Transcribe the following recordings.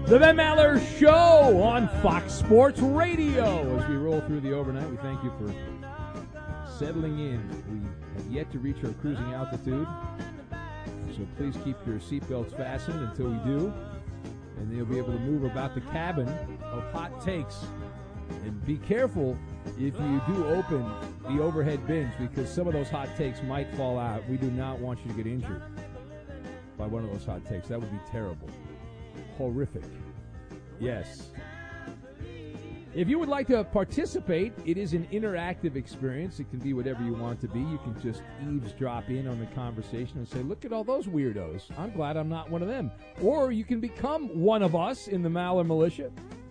The Ben Maller Show on Fox Sports Radio. As we roll through the overnight, we thank you for settling in. We have yet to reach our cruising altitude, so please keep your seatbelts fastened until we do, and then you'll be able to move about the cabin of hot takes. And be careful if you do open the overhead bins, because some of those hot takes might fall out. We do not want you to get injured by one of those hot takes. That would be terrible. Horrific. Yes. If you would like to participate, it is an interactive experience. It can be whatever you want to be. You can just eavesdrop in on the conversation and say, look at all those weirdos. I'm glad I'm not one of them. Or you can become one of us in the Maller Militia.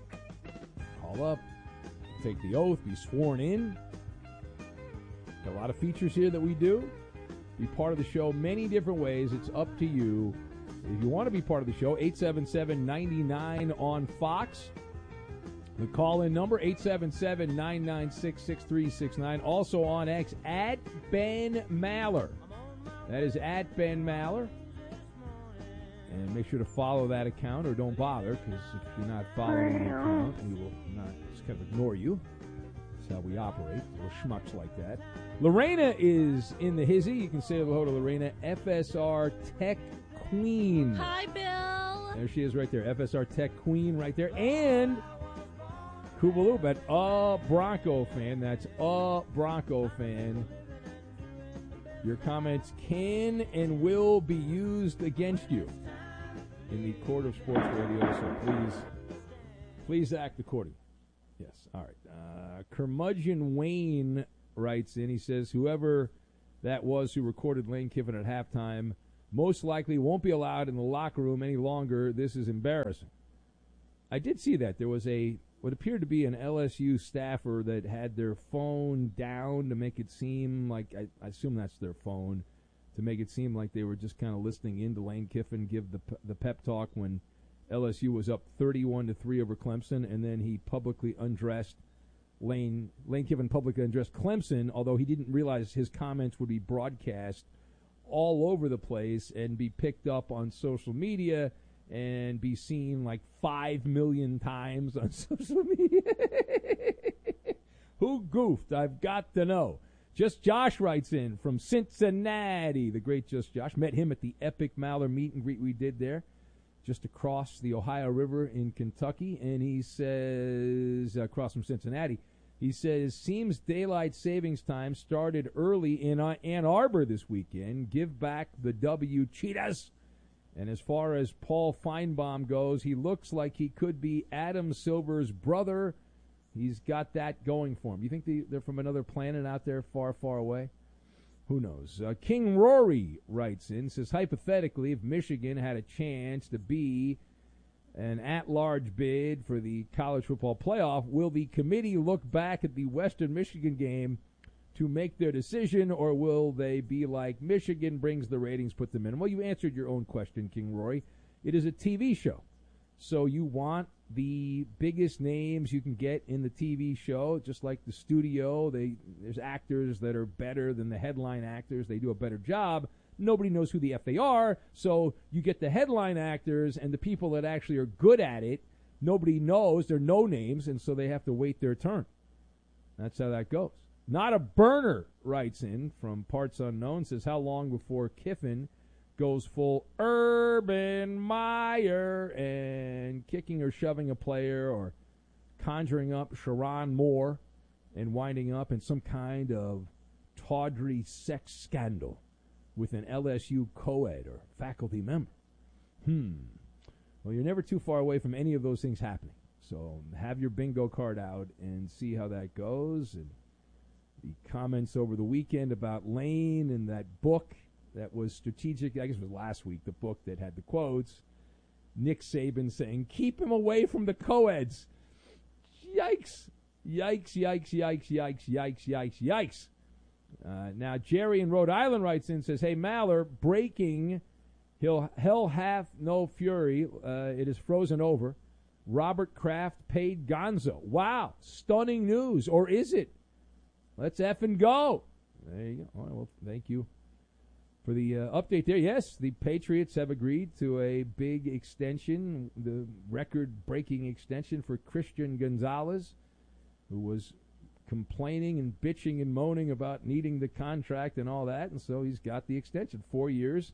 Call up, take the oath, be sworn in. Got a lot of features here that we do. Be part of the show many different ways. It's up to you. If you want to be part of the show, 877-99 on Fox. The call-in number, 877-996-6369. Also on X, at Ben Maller. That is at Ben Maller. And make sure to follow that account, or don't bother, because if you're not following the account, we will not just kind of ignore you. That's how we operate. We're schmucks like that. Lorena is in the hizzy. You can say hello to Lorena, FSR Tech Queen. Hi, Bill. There she is right there. FSR Tech Queen right there. And Kubaloo, but a Bronco fan. That's a Bronco fan. Your comments can and will be used against you in the court of sports radio, so please act accordingly. Yes, all right. Curmudgeon Wayne writes in. He says, whoever that was who recorded Lane Kiffin at halftime most likely won't be allowed in the locker room any longer. This is embarrassing. I did see that. There was what appeared to be an LSU staffer that had their phone down to make it seem like, I assume that's their phone, to make it seem like they were just kind of listening in to Lane Kiffin give the pep talk when LSU was up 31-3 over Clemson, and then he publicly undressed Lane Kiffin publicly undressed Clemson, although he didn't realize his comments would be broadcast all over the place and be picked up on social media and be seen like 5 million times on social media. Who goofed? I've got to know. Just Josh writes in from Cincinnati. The great Just Josh. Met him at the epic Maller meet and greet we did there, just across the Ohio River in Kentucky. And he says, across from Cincinnati, he says, seems daylight savings time started early in Ann Arbor this weekend. Give back the W, Cheetahs. And as far as Paul Feinbaum goes, he looks like he could be Adam Silver's brother. He's got that going for him. You think they're from another planet out there far, far away? Who knows? King Rory writes in, says, hypothetically, if Michigan had a chance to be an at-large bid for the college football playoff, will the committee look back at the Western Michigan game to make their decision, or will they be like, Michigan brings the ratings, put them in? Well, you answered your own question, King Rory. It is a TV show. So you want the biggest names you can get in the TV show, just like the studio. There's actors that are better than the headline actors. They do a better job. Nobody knows who the F they are, so you get the headline actors and the people that actually are good at it. Nobody knows. They're no names, and so they have to wait their turn. That's how that goes. Not a Burner writes in from Parts Unknown, says, how long before Kiffin goes full Urban Meyer and kicking or shoving a player or conjuring up Sharon Moore and winding up in some kind of tawdry sex scandal with an LSU co-ed or faculty member? Well, you're never too far away from any of those things happening. So have your bingo card out and see how that goes. And the comments over the weekend about Lane and that book that was strategic, I guess it was last week, the book that had the quotes. Nick Saban saying, keep him away from the co-eds. Yikes. Yikes, yikes, yikes, yikes, yikes, yikes, yikes. Now, Jerry in Rhode Island writes in, says, hey, Maller, breaking, hell hath no fury. It is frozen over. Robert Kraft paid Gonzo. Wow, stunning news. Or is it? Let's effing go. There you go. All right, well, thank you For the update there, yes, the Patriots have agreed to a big extension, the record-breaking extension for Christian Gonzalez, who was complaining and bitching and moaning about needing the contract and all that, and so he's got the extension. 4 years,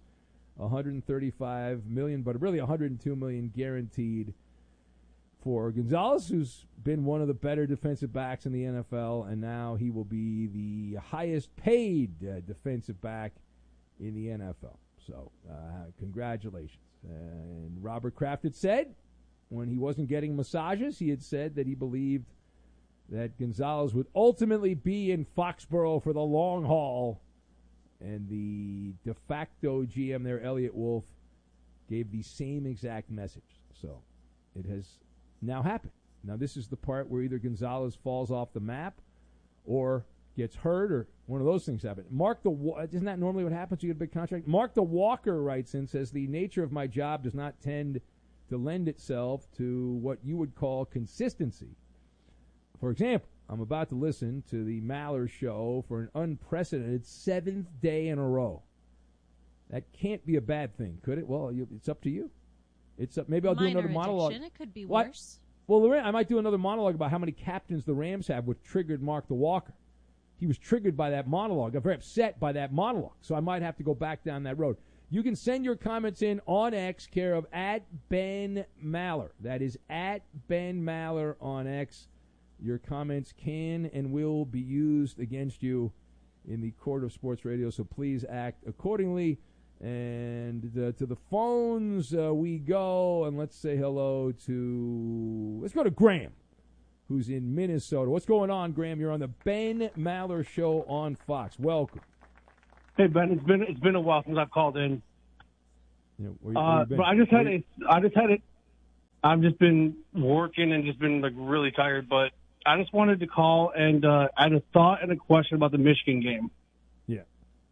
$135 million, but really $102 million guaranteed for Gonzalez, who's been one of the better defensive backs in the NFL, and now he will be the highest-paid defensive back in the NFL. So, congratulations. And Robert Kraft had said, when he wasn't getting massages, he had said that he believed that Gonzalez would ultimately be in Foxborough for the long haul. And the de facto GM there, Elliott Wolf, gave the same exact message. So, it has now happened. Now, this is the part where either Gonzalez falls off the map or gets hurt, or one of those things happen. Isn't that normally what happens? You get a big contract. Mark the Walker writes in, says, the nature of my job does not tend to lend itself to what you would call consistency. For example, I'm about to listen to the Maller show for an unprecedented 7th day in a row. That can't be a bad thing, could it? Well, it's up to you. It's up. Maybe I'll do another monologue. It could be worse. Well, Lorraine, I might do another monologue about how many captains the Rams have, which triggered Mark the Walker. He was triggered by that monologue. I'm very upset by that monologue, so I might have to go back down that road. You can send your comments in on X, care of @Ben Maller. That is @Ben Maller on X. Your comments can and will be used against you in the court of sports radio, so please act accordingly. And to the phones we go, and let's say hello to, let's go to Graham, who's in Minnesota. What's going on, Graham? You're on the Ben Maller Show on Fox. Welcome. Hey, Ben. It's been a while since I've called in. Yeah, but I just had it. I've just been working and just been like really tired. But I just wanted to call and I had a thought and a question about the Michigan game. Yeah.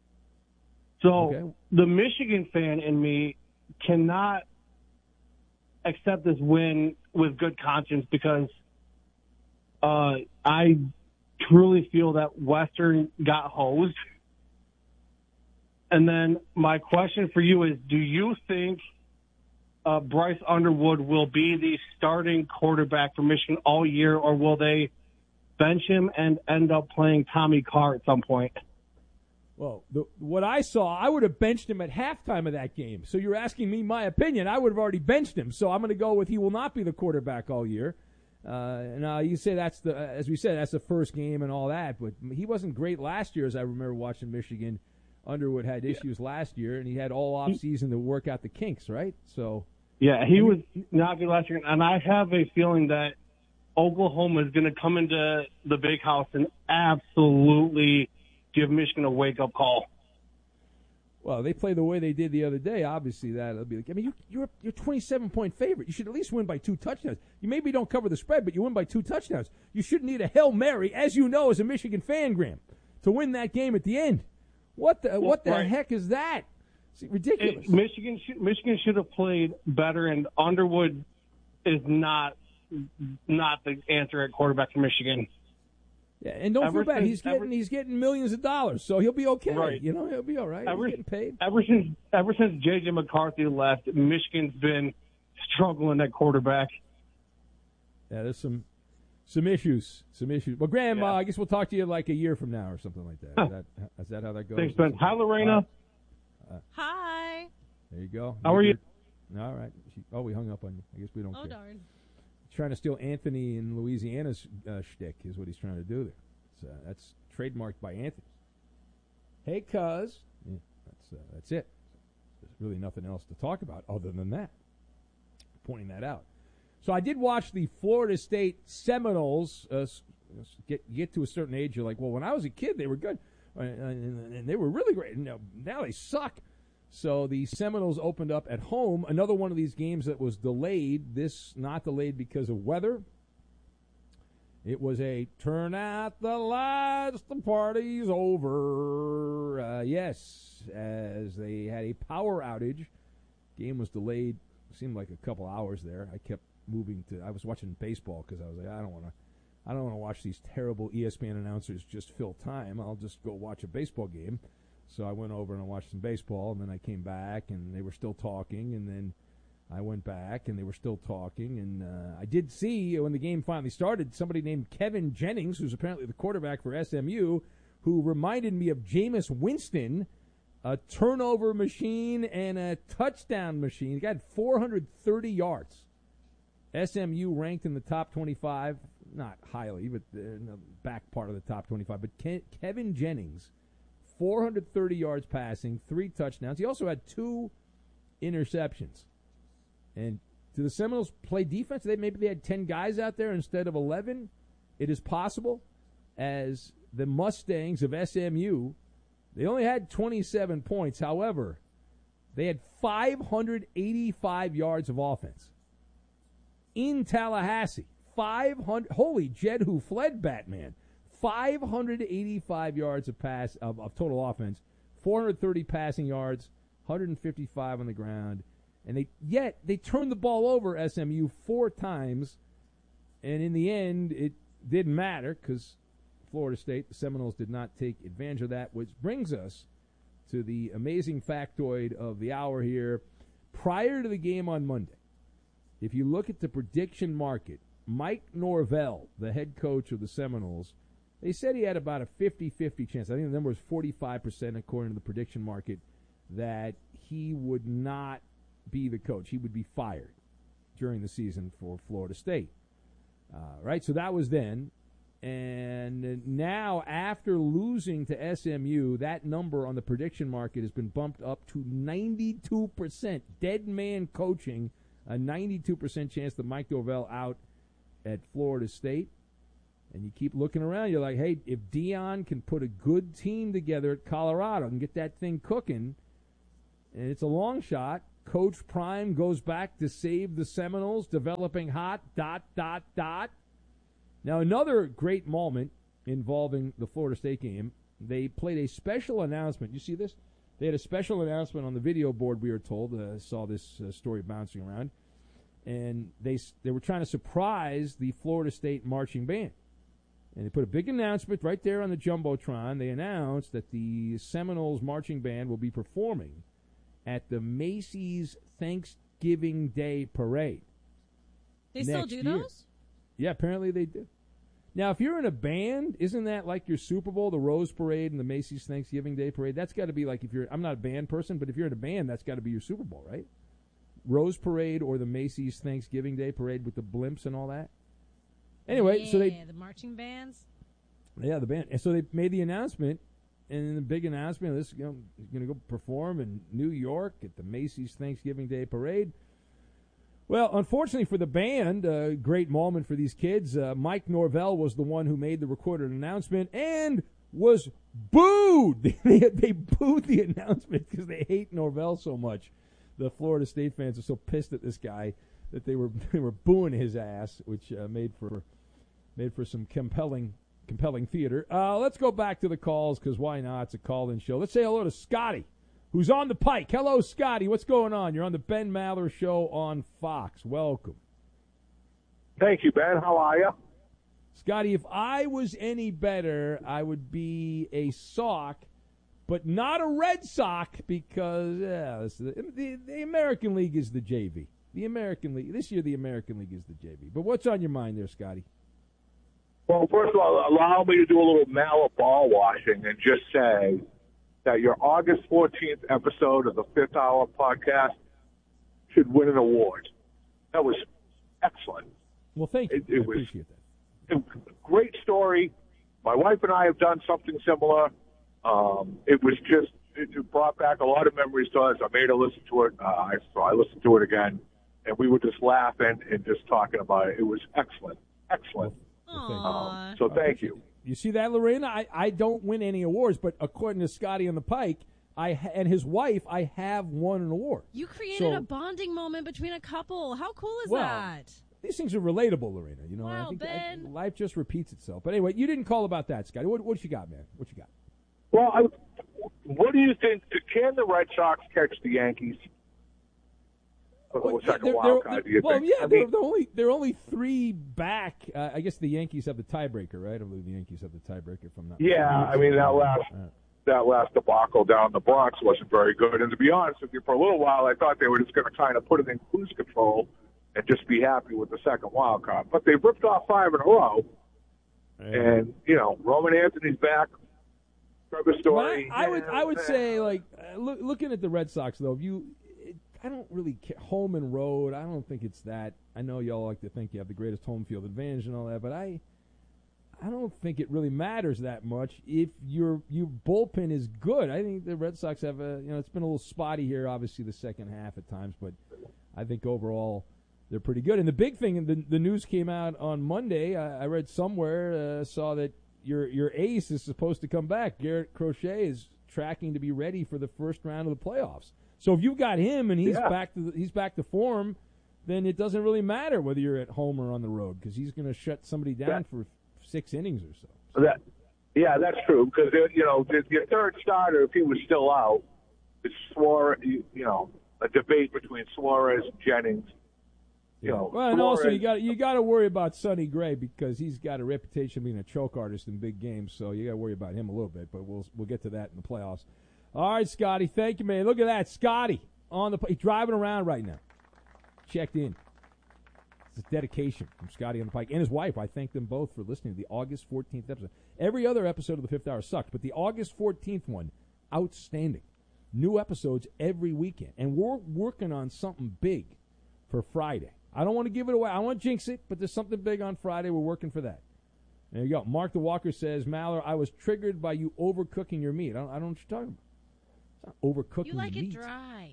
So the Michigan fan in me cannot accept this win with good conscience because I truly feel that Western got hosed. And then my question for you is, do you think Bryce Underwood will be the starting quarterback for Michigan all year, or will they bench him and end up playing Tommy Carr at some point? Well, what I saw, I would have benched him at halftime of that game. So you're asking me my opinion. I would have already benched him. So I'm going to go with he will not be the quarterback all year. Now, you say that's as we said, that's the first game and all that, but he wasn't great last year, as I remember watching Michigan. Underwood had issues last year, and he had all off season to work out the kinks, right? So, yeah, he was not good last year, and I have a feeling that Oklahoma is going to come into the big house and absolutely give Michigan a wake-up call. Well, they play the way they did the other day. Obviously, that'll be like. I mean, you're 27-point favorite. You should at least win by 2 touchdowns. You maybe don't cover the spread, but you win by 2 touchdowns. You shouldn't need a Hail Mary, as you know, as a Michigan fan, Graham, to win that game at the end. What the heck is that? It's ridiculous. Michigan should have played better, and Underwood is not the answer at quarterback for Michigan. Yeah, and don't feel bad. He's getting millions of dollars, so he'll be okay. Right. You know, he'll be all right. He's getting paid. Ever since J.J. McCarthy left, Michigan's been struggling at quarterback. Yeah, there's some issues. Well, Graham, I guess we'll talk to you like a year from now or something like that. Is that how that goes? Thanks, Ben. Hi, Lorena. Hi. There you go. How are you? All right. We hung up on you. I guess we don't care. Oh, darn. Trying to steal Anthony in Louisiana's shtick is what he's trying to do there. That's trademarked by Anthony. Hey, cuz. Yeah, that's it. There's really nothing else to talk about other than that. Pointing that out. So I did watch the Florida State Seminoles get to a certain age. You're like, well, when I was a kid, they were good. And they were really great. Now they suck. So the Seminoles opened up at home. Another one of these games that was delayed. This not delayed because of weather. It was a turn out the lights, the party's over. Yes, as they had a power outage. Game was delayed. Seemed like a couple hours there. I kept moving to. I was watching baseball because I was like, I don't want to watch these terrible ESPN announcers just fill time. I'll just go watch a baseball game. So I went over and I watched some baseball, and then I came back, and they were still talking, and then I went back, and they were still talking, and I did see, when the game finally started, somebody named Kevin Jennings, who's apparently the quarterback for SMU, who reminded me of Jameis Winston, a turnover machine and a touchdown machine. He got 430 yards. SMU ranked in the top 25, not highly, but in the back part of the top 25. But Kevin Jennings, 430 yards passing, 3 touchdowns. He also had 2 interceptions. And do the Seminoles play defense? Maybe they had 10 guys out there instead of 11. It is possible, as the Mustangs of SMU, they only had 27 points. However, they had 585 yards of offense in Tallahassee. 500. Holy Jed who fled Batman. 585 yards of total offense, 430 passing yards, 155 on the ground. And they turned the ball over, SMU, 4 times, and in the end, it didn't matter because Florida State, the Seminoles, did not take advantage of that, which brings us to the amazing factoid of the hour here. Prior to the game on Monday, if you look at the prediction market, Mike Norvell, the head coach of the Seminoles, they said he had about a 50-50 chance. I think the number was 45% according to the prediction market that he would not be the coach. He would be fired during the season for Florida State. Right? So that was then. And now, after losing to SMU, that number on the prediction market has been bumped up to 92%. Dead man coaching, a 92% chance that Mike Norvell out at Florida State. And you keep looking around, you're like, hey, if Deion can put a good team together at Colorado and get that thing cooking, and it's a long shot, Coach Prime goes back to save the Seminoles, developing hot, ... Now, another great moment involving the Florida State game, they played a special announcement. You see this? They had a special announcement on the video board, we were told. I saw this story bouncing around. And they were trying to surprise the Florida State marching band. And they put a big announcement right there on the Jumbotron. They announced that the Seminoles marching band will be performing at the Macy's Thanksgiving Day Parade. They still do those? Yeah, apparently they do. Now, if you're in a band, isn't that like your Super Bowl, the Rose Parade and the Macy's Thanksgiving Day Parade? That's got to be like, I'm not a band person, but if you're in a band, that's got to be your Super Bowl, right? Rose Parade or the Macy's Thanksgiving Day Parade with the blimps and all that. Anyway, yeah, so the marching bands. Yeah, the band. And so they made the announcement, and the big announcement, this is going to go perform in New York at the Macy's Thanksgiving Day Parade. Well, unfortunately for the band, a great moment for these kids. Mike Norvell was the one who made the recorded announcement and was booed. They booed the announcement because they hate Norvell so much. The Florida State fans are so pissed at this guy that they were booing his ass, which made for some compelling theater. Let's go back to the calls because why not? It's a call-in show. Let's say hello to Scotty, who's on the pike. Hello, Scotty. What's going on? You're on the Ben Maller Show on Fox. Welcome. Thank you, Ben. How are you? Scotty, if I was any better, I would be a Sock, but not a Red Sox because the American League is the JV. The American League. This year, the American League is the JV. But what's on your mind there, Scotty? Well, first of all, allow me to do a little Maller ball washing and just say that your August 14th episode of the Fifth Hour podcast should win an award. That was excellent. Well, thank you. I appreciate that. Great story. My wife and I have done something similar. It brought back a lot of memories to us. I made her listen to it. So I listened to it again, and we were just laughing and just talking about it. It was excellent. Excellent. So thank you. You see that, Lorena? I don't win any awards, but according to Scotty on the Pike, and his wife, I have won an award. You created a bonding moment between a couple. How cool is that? These things are relatable, Lorena. You know, wow, I think Ben. Life just repeats itself. But anyway, you didn't call about that, Scotty. What you got, man? What you got? Well, what do you think? Can the Red Sox catch the Yankees? Second wild card, do you think? Yeah, they're only 3 back. I guess the Yankees have the tiebreaker, right? I believe the Yankees have the tiebreaker. If I'm not. Yeah, I mean that that last debacle down in the Bronx wasn't very good. And to be honest with you, for a little while, I thought they were just going to kind of put it in cruise control and just be happy with the second wild card. But they've ripped off 5 in a row. And, Roman Anthony's back. Trevor Story. I would say, looking at the Red Sox, though, I don't really care. Home and road, I don't think it's that. I know y'all like to think you have the greatest home field advantage and all that, but I don't think it really matters that much if your bullpen is good. I think the Red Sox have it's been a little spotty here, obviously the second half at times, but I think overall they're pretty good. And the big thing, the news came out on Monday. I read somewhere, saw that your ace is supposed to come back. Garrett Crochet is tracking to be ready for the first round of the playoffs. So if you've got him and he's back to form, then it doesn't really matter whether you're at home or on the road because he's going to shut somebody down for 6 innings or so. That's true because your third starter, if he was still out, it's a debate between Suarez and Jennings. And also you got to worry about Sonny Gray because he's got a reputation of being a choke artist in big games. So you got to worry about him a little bit, but we'll get to that in the playoffs. All right, Scotty, thank you, man. Look at that, Scotty he's driving around right now. Checked in. It's a dedication from Scotty on the Pike and his wife. I thank them both for listening to the August 14th episode. Every other episode of the Fifth Hour sucked, but the August 14th one, outstanding. New episodes every weekend, and we're working on something big for Friday. I don't want to give it away. I don't want to jinx it, but there's something big on Friday. We're working for that. There you go. Mark the Walker says, Maller, I was triggered by you overcooking your meat. I don't know what you're talking about. It's not overcooking You like meat. it dry.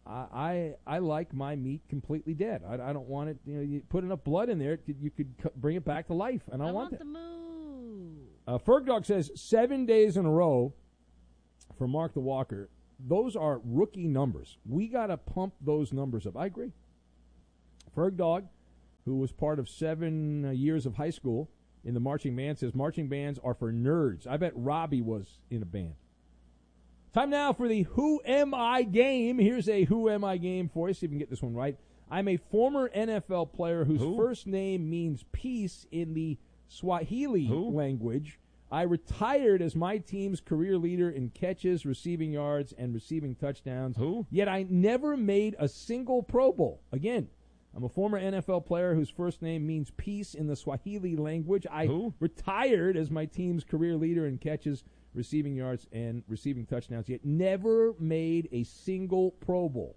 I like my meat completely dead. I don't want it. You put enough blood in there, you could bring it back to life, and I want that. The moo. Ferg Dog says 7 days in a row for Mark the Walker. Those are rookie numbers. We got to pump those numbers up. I agree. Ferg Dog, who was part of 7 years of high school in the marching band, says marching bands are for nerds. I bet Robbie was in a band. Time now for the Who Am I game. Here's a Who Am I game for you. See if we can get this one right. I'm a former NFL player whose first name means peace in the Swahili language. I retired as my team's career leader in catches, receiving yards, and receiving touchdowns. Yet I never made a single Pro Bowl. Again, I'm a former NFL player whose first name means peace in the Swahili language. I retired as my team's career leader in catches, receiving yards, and receiving touchdowns, yet never made a single Pro Bowl.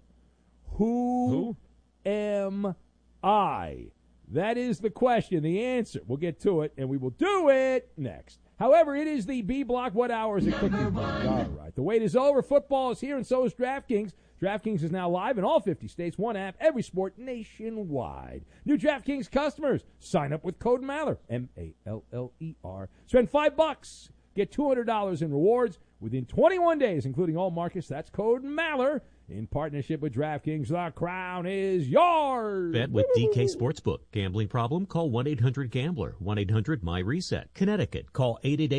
Who am I? That is the question, the answer. We'll get to it, and we will do it next. However, it is the B Block. What hour is it clicking? All right. The wait is over. Football is here, and so is DraftKings. DraftKings is now live in all 50 states, one app, every sport nationwide. New DraftKings customers, sign up with code Maller, M-A-L-L-E-R. Spend $5, get $200 in rewards within 21 days, including all markets. That's code Maller. In partnership with DraftKings, the crown is yours. Bet with DK Sportsbook. Gambling problem? Call 1-800-GAMBLER. 1-800-MY-RESET. Connecticut. Call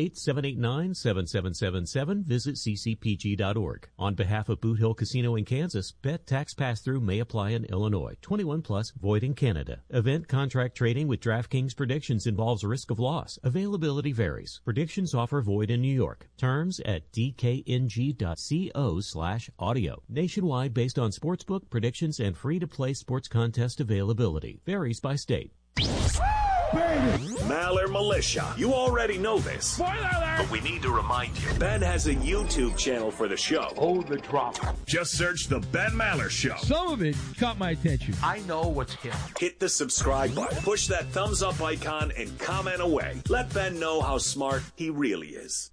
888-789-7777. Visit ccpg.org. On behalf of Boot Hill Casino in Kansas, bet tax pass-through may apply in Illinois. 21 plus, void in Canada. Event contract trading with DraftKings predictions involves risk of loss. Availability varies. Predictions offer void in New York. Terms at dkng.co/audio. Nationwide based on sportsbook predictions and free-to-play sports contest availability. Varies by state. Maller Militia. You already know this. Spoiler alert! But we need to remind you. Ben has a YouTube channel for the show. Hold the drop. Just search The Ben Maller Show. Some of it caught my attention. I know what's hip. Hit the subscribe button. Push that thumbs up icon and comment away. Let Ben know how smart he really is.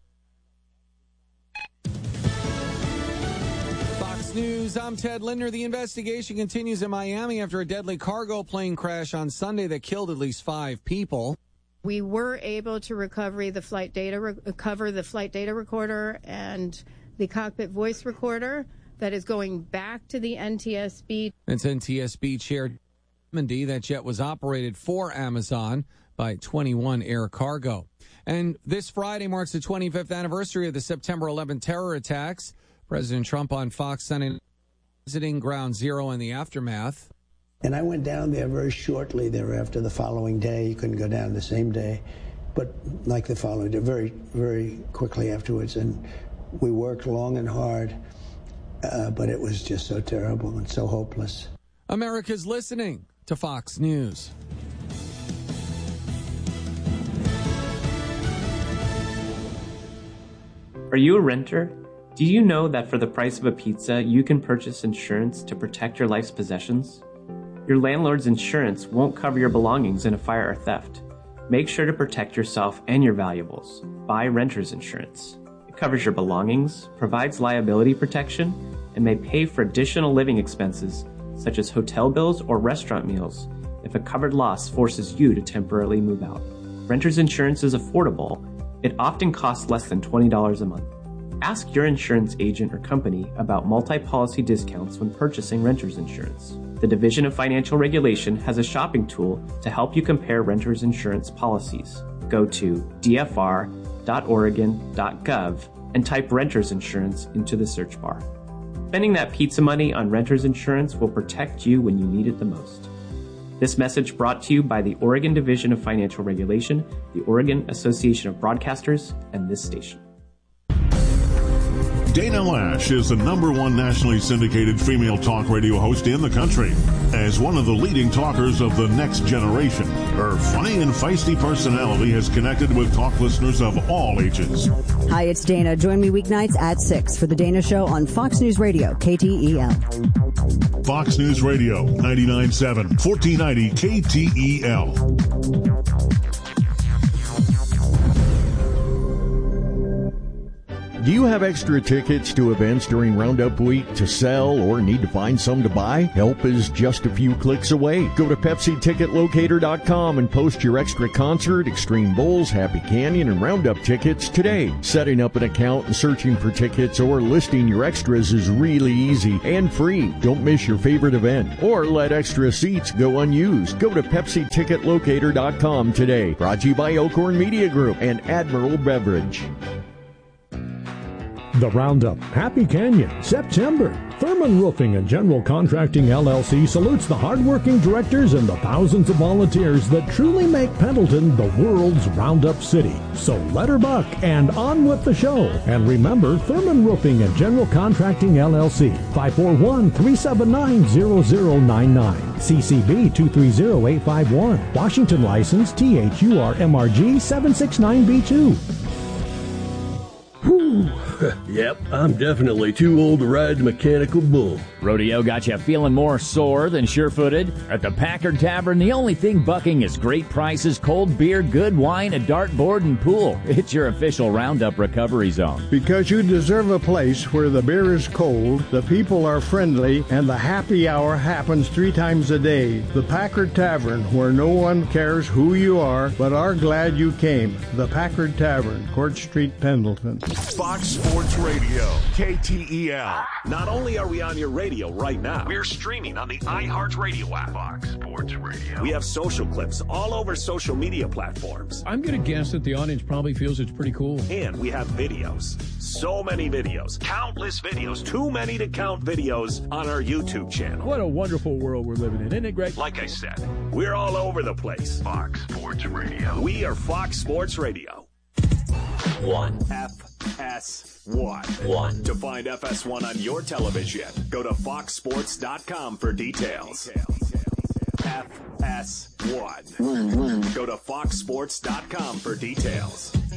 News. I'm Ted Lindner. The investigation continues in Miami after a deadly cargo plane crash on Sunday that killed at least 5 people. We were able to recover the flight data recorder and the cockpit voice recorder that is going back to the NTSB. It's NTSB Chair Mendy. That jet was operated for Amazon by 21 Air Cargo. And this Friday marks the 25th anniversary of the September 11 terror attacks. President Trump on Fox Sunday visiting Ground Zero in the aftermath. And I went down there very shortly thereafter, the following day. You couldn't go down the same day, but like the following day, very, very quickly afterwards. And We worked long and hard, but it was just so terrible and so hopeless. America's listening to Fox News. Are you a renter? Do you know that for the price of a pizza, you can purchase insurance to protect your life's possessions? Your landlord's insurance won't cover your belongings in a fire or theft. Make sure to protect yourself and your valuables. Buy renter's insurance. It covers your belongings, provides liability protection, and may pay for additional living expenses such as hotel bills or restaurant meals if a covered loss forces you to temporarily move out. Renter's insurance is affordable. It often costs less than $20 a month. Ask your insurance agent or company about multi-policy discounts when purchasing renter's insurance. The Division of Financial Regulation has a shopping tool to help you compare renter's insurance policies. Go to dfr.oregon.gov and type renter's insurance into the search bar. Spending that pizza money on renter's insurance will protect you when you need it the most. This message brought to you by the Oregon Division of Financial Regulation, the Oregon Association of Broadcasters, and this station. Dana Lash is the #1 nationally syndicated female talk radio host in the country. As one of the leading talkers of the next generation, her funny and feisty personality has connected with talk listeners of all ages. Hi, it's Dana. Join me weeknights at 6 for The Dana Show on Fox News Radio, KTEL. Fox News Radio, 99.7, 1490 KTEL. Do you have extra tickets to events during Roundup Week to sell or need to find some to buy? Help is just a few clicks away. Go to PepsiTicketLocator.com and post your extra concert, Extreme Bowls, Happy Canyon, and Roundup tickets today. Setting up an account and searching for tickets or listing your extras is really easy and free. Don't miss your favorite event or let extra seats go unused. Go to PepsiTicketLocator.com today. Brought to you by Elkhorn Media Group and Admiral Beverage. The Roundup, Happy Canyon, September. Thurman Roofing and General Contracting LLC salutes the hardworking directors and the thousands of volunteers that truly make Pendleton the world's Roundup city. So let her buck and on with the show. And remember, Thurman Roofing and General Contracting LLC, 541-379-0099. CCB 230851. Washington license THURMRG 769B2. Whew. Yep, I'm definitely too old to ride the mechanical bull. Rodeo got you feeling more sore than sure-footed? At the Packard Tavern, the only thing bucking is great prices, cold beer, good wine, a dartboard, and pool. It's your official Roundup recovery zone. Because you deserve a place where the beer is cold, the people are friendly, and the happy hour happens 3 times a day. The Packard Tavern, where no one cares who you are, but are glad you came. The Packard Tavern, Court Street, Pendleton. Fox Sports Radio, KTEL. Not only are we on your radio right now, we're streaming on the iHeartRadio app. Fox Sports Radio. We have social clips all over social media platforms. I'm going to guess that the audience probably feels it's pretty cool. And we have videos. So many videos. Countless videos. Too many to count videos on our YouTube channel. What a wonderful world we're living in, isn't it, Greg? Like I said, we're all over the place. Fox Sports Radio. We are Fox Sports Radio. 1. FS1. To find FS1 on your television, go to foxsports.com for details. FS1. Go to foxsports.com for details.